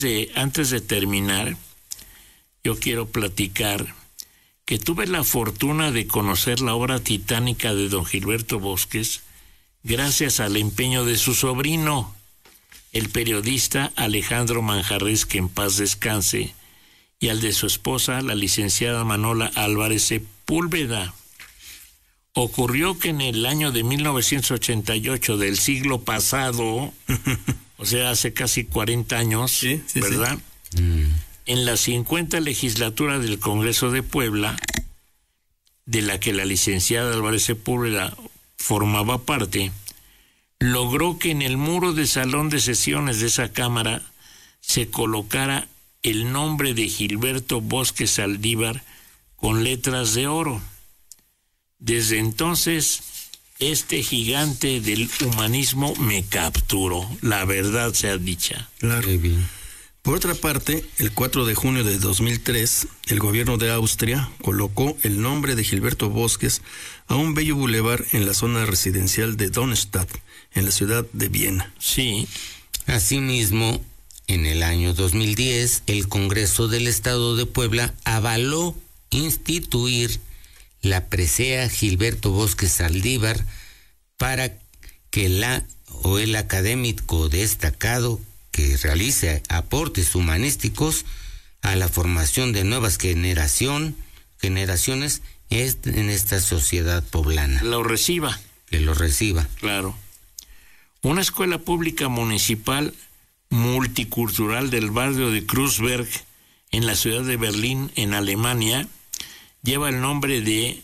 Antes de terminar, yo quiero platicar que tuve la fortuna de conocer la obra titánica de don Gilberto Bosques gracias al empeño de su sobrino, el periodista Alejandro Manjarres, que en paz descanse, y al de su esposa, la licenciada Manola Álvarez Sepúlveda. Ocurrió que en el año de 1988 del siglo pasado, o sea, hace casi 40 años, sí, ¿verdad? Sí. En la 50 legislatura del Congreso de Puebla, de la que la licenciada Álvarez Sepúlveda formaba parte, logró que en el muro del salón de sesiones de esa Cámara se colocara el nombre de Gilberto Bosques Saldívar con letras de oro. Desde entonces, este gigante del humanismo me capturó, la verdad sea dicha. Claro. Por otra parte, el 4 de junio de 2003, el gobierno de Austria colocó el nombre de Gilberto Bosques a un bello bulevar en la zona residencial de Donnerstadt, en la ciudad de Viena. Sí. Asimismo, en el año 2010, el Congreso del Estado de Puebla avaló instituir la presea Gilberto Bosques Saldívar para que el académico destacado que realice aportes humanísticos a la formación de nuevas generaciones en esta sociedad poblana. Que lo reciba. Claro. Una escuela pública municipal multicultural del barrio de Kreuzberg, en la ciudad de Berlín, en Alemania, lleva el nombre de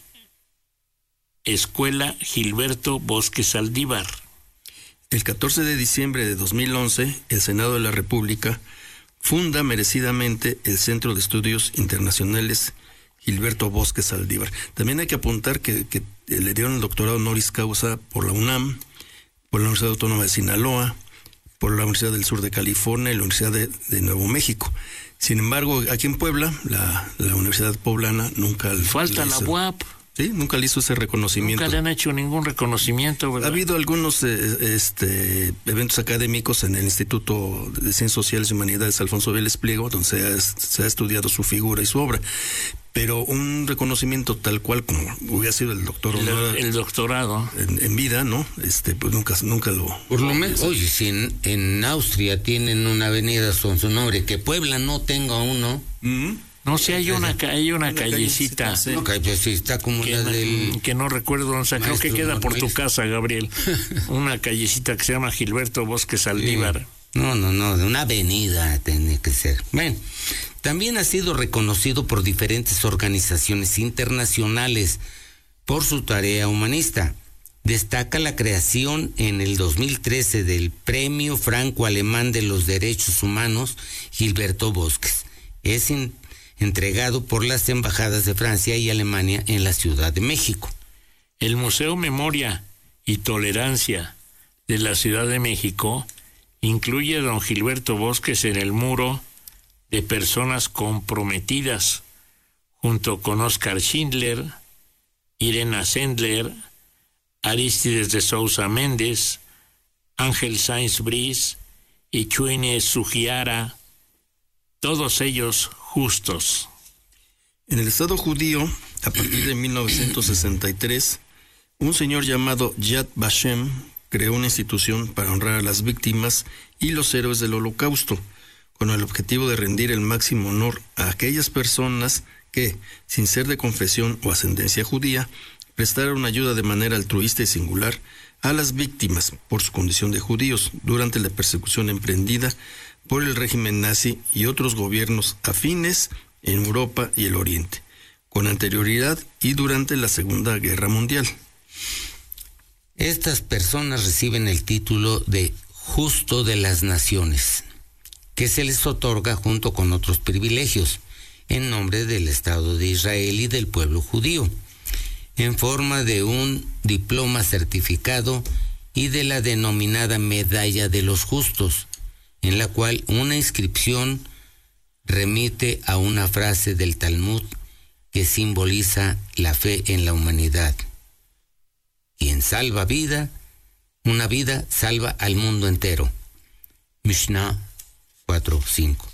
Escuela Gilberto Bosques Saldívar. El 14 de diciembre de 2011, el Senado de la República funda merecidamente el Centro de Estudios Internacionales Gilberto Bosques Saldívar. También hay que apuntar que le dieron el doctorado honoris causa por la UNAM, por la Universidad Autónoma de Sinaloa, por la Universidad del Sur de California y la Universidad de Nuevo México. Sin embargo, aquí en Puebla, la Universidad Poblana nunca... Falta la UAP. Sí, nunca le hizo ese reconocimiento. Nunca le han hecho ningún reconocimiento, ¿verdad? Ha habido algunos eventos académicos en el Instituto de Ciencias Sociales y Humanidades Alfonso Vélez Pliego, donde se ha estudiado su figura y su obra. Pero un reconocimiento tal cual como hubiera sido el doctor el doctorado en vida, ¿no? Pues nunca lo... Por lo menos, oye, si en Austria tienen una avenida con su nombre, que Puebla no tenga uno... No, sí hay una callecita. Sí. No, callecita como la del... Que no recuerdo, o sea, creo que queda por tu casa, Gabriel. Una callecita que se llama Gilberto Bosques Saldívar. Sí. No, de una avenida tiene que ser. Bueno, también ha sido reconocido por diferentes organizaciones internacionales por su tarea humanista. Destaca la creación en el 2013 del Premio Franco-Alemán de los Derechos Humanos Gilberto Bosques. Es entregado por las embajadas de Francia y Alemania en la Ciudad de México. El Museo Memoria y Tolerancia de la Ciudad de México incluye a don Gilberto Bosques en el muro de personas comprometidas, junto con Oscar Schindler, Irena Sendler, Arístides de Sousa Méndez, Ángel Sáenz Briz y Chuine Sugiara, todos ellos justos. En el Estado judío, a partir de 1963, un señor llamado Yad Vashem creó una institución para honrar a las víctimas y los héroes del Holocausto, con el objetivo de rendir el máximo honor a aquellas personas que, sin ser de confesión o ascendencia judía, prestaron ayuda de manera altruista y singular a las víctimas por su condición de judíos durante la persecución emprendida por el régimen nazi y otros gobiernos afines en Europa y el Oriente, con anterioridad y durante la Segunda Guerra Mundial. Estas personas reciben el título de Justo de las Naciones, que se les otorga junto con otros privilegios, en nombre del Estado de Israel y del pueblo judío, en forma de un diploma certificado y de la denominada Medalla de los Justos, en la cual una inscripción remite a una frase del Talmud que simboliza la fe en la humanidad. Quien salva una vida salva al mundo entero. Mishnah 4:5.